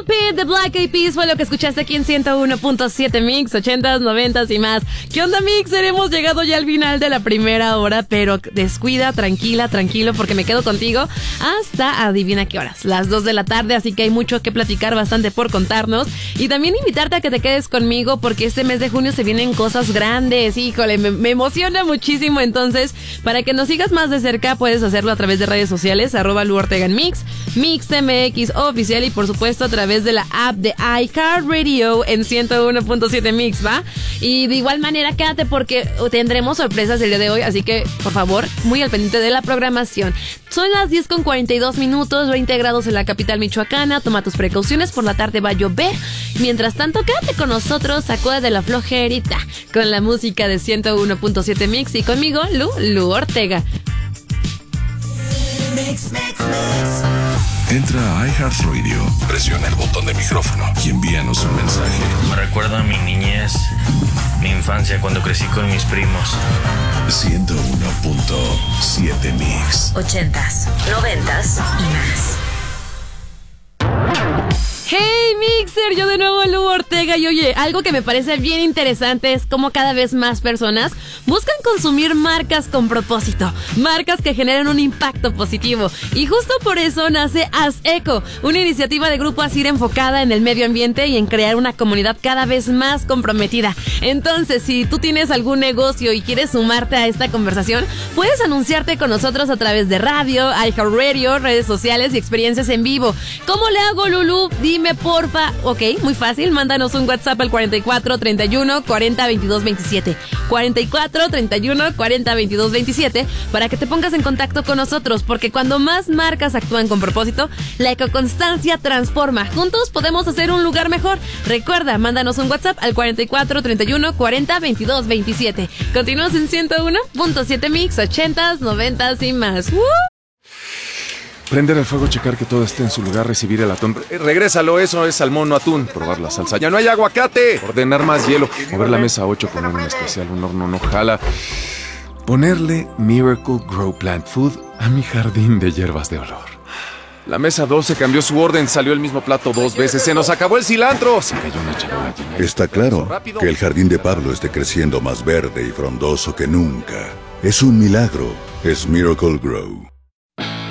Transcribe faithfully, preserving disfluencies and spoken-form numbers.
Pit de Black Eyed Peas fue lo que escuchaste aquí en ciento uno punto siete Mix, ochentas, noventas y más. ¿Qué onda, Mixer? Hemos llegado ya al final de la primera hora, pero descuida, tranquila, tranquilo, porque me quedo contigo hasta adivina qué horas, las dos de la tarde, así que hay mucho que platicar, bastante por contarnos. Y también invitarte a que te quedes conmigo, porque este mes de junio se vienen cosas grandes. Híjole, me, me emociona muchísimo. Entonces, para que nos sigas más de cerca, puedes hacerlo a través de redes sociales, arroba Lu Ortega en Mix, Mix M X oficial, y por supuesto a través de la app de iHeartRadio en ciento uno punto siete Mix, ¿va? Y de igual manera, quédate porque tendremos sorpresas el día de hoy, así que, por favor, muy al pendiente de la programación. Son las diez con cuarenta y dos minutos, veinte grados en la capital michoacana. Toma tus precauciones, por la tarde va a llover. Mientras tanto, quédate con nosotros, sacude de la flojerita con la música de ciento uno punto siete Mix y conmigo, Lu, Lu Ortega. Mix, mix, mix. Entra a iHeartRadio, presiona el botón de micrófono y envíanos un mensaje. Me recuerda a mi niñez, mi infancia cuando crecí con mis primos. ciento uno punto siete Mix. Ochentas, noventas y más. Hey Mixer, yo de nuevo Lu Ortega. Y oye, algo que me parece bien interesante es cómo cada vez más personas buscan consumir marcas con propósito, marcas que generan un impacto positivo. Y justo por eso nace AsEco, una iniciativa de Grupo Asir enfocada en el medio ambiente y en crear una comunidad cada vez más comprometida. Entonces, si tú tienes algún negocio y quieres sumarte a esta conversación, puedes anunciarte con nosotros a través de radio, iHeartRadio, redes sociales y experiencias en vivo. ¿Cómo le hago, Lulu? Dime porfa. Ok, muy fácil, mándanos un WhatsApp al cuarenta y cuatro, treinta y uno, cuarenta, veintidós, veintisiete. cuarenta y cuatro, treinta y uno, cuarenta, veintidós, veintisiete para que te pongas en contacto con nosotros, porque cuando más marcas actúan con propósito, la ecoconstancia transforma. Juntos podemos hacer un lugar mejor. Recuerda, mándanos un WhatsApp al cuarenta y cuatro, treinta y uno, cuarenta, veintidós, veintisiete. Continuamos en ciento uno punto siete Mix, ochentas, noventas y más. ¡Woo! Prender el fuego, checar que todo esté en su lugar, recibir el atún. Eh, regrésalo, eso es salmón, no atún. Probar la salsa. ¡Ya no hay aguacate! Ordenar más hielo. Mover la mesa a ocho, poner un especial, un horno no jala. Ponerle Miracle Grow Plant Food a mi jardín de hierbas de olor. La mesa doce cambió su orden, salió el mismo plato dos veces. ¡Se nos acabó el cilantro! Se cayó una charola llena de... Está claro que el jardín de Pablo esté creciendo más verde y frondoso que nunca. Es un milagro. Es Miracle Grow.